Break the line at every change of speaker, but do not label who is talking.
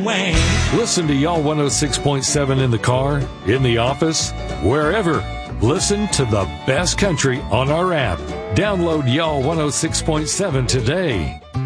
Wayne.
Listen to Y'all 106.7 in the car, in the office, wherever. Listen to the best country on our app. Download Y'all 106.7 today.